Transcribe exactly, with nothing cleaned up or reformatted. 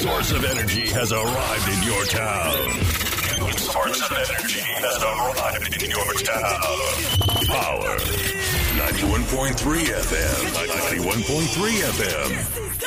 source of energy has arrived in your town. New source of energy has arrived in your town. Power ninety-one point three F M. ninety-one point three F M.